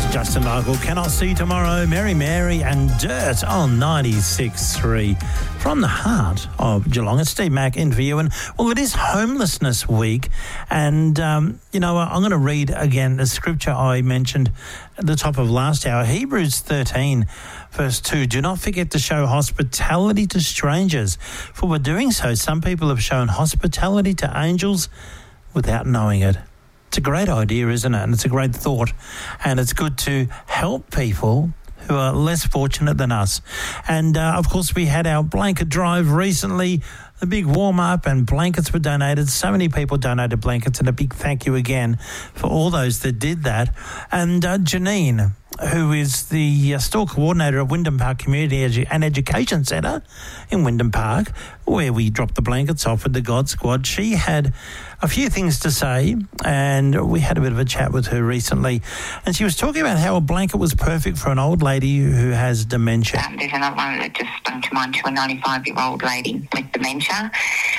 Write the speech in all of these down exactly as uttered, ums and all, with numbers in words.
Justin Michael, Cannot See Tomorrow, Mary Mary and Dirt on ninety-six point three. From the heart of Geelong, it's Steve Mack in for you. And, well, it is Homelessness Week. And, um, you know, I'm going to read again the scripture I mentioned at the top of last hour. Hebrews thirteen, verse two. Do not forget to show hospitality to strangers. For by doing so, some people have shown hospitality to angels without knowing it. It's a great idea, isn't it? And it's a great thought. And it's good to help people who are less fortunate than us. And, uh, of course, we had our blanket drive recently, a big warm-up, and blankets were donated. So many people donated blankets, and a big thank you again for all those that did that. And uh, Janine, who is the uh, store coordinator at Wyndham Park Community Edu- and Education Centre in Wyndham Park, where we dropped the blankets off with the God Squad, she had a few things to say, and we had a bit of a chat with her recently, and she was talking about how a blanket was perfect for an old lady who has dementia. Um, there's another one that just sprung to mind, to a ninety-five-year-old lady with dementia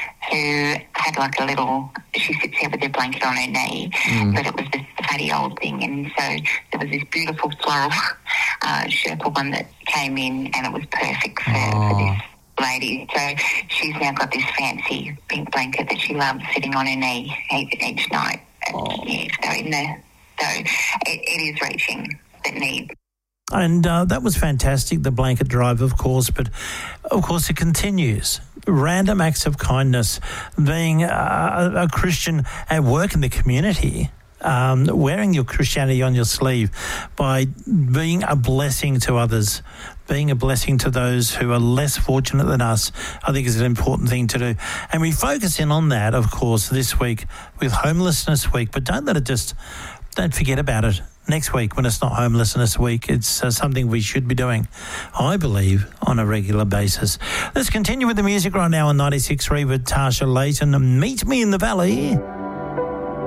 who had like a little, she sits there with her blanket on her knee, mm. but it was this fatty old thing, and so there was this beautiful floral uh, Sherpa one that came in, and it was perfect for, oh. for this lady. So she's now got this fancy pink blanket that she loves sitting on her knee each, each night. Oh. Yeah, so in the, so it, it is reaching that need. And uh, that was fantastic, the blanket drive, of course, but of course it continues. Random acts of kindness, being a, a Christian at work in the community, um, wearing your Christianity on your sleeve by being a blessing to others, being a blessing to those who are less fortunate than us, I think is an important thing to do. And we focus in on that, of course, this week with Homelessness Week, but don't let it just, don't forget about it. Next week, when it's not Homelessness Week, it's uh, something we should be doing, I believe, on a regular basis. Let's continue with the music right now on ninety-six point three with Tasha Layton. Meet Me in the Valley.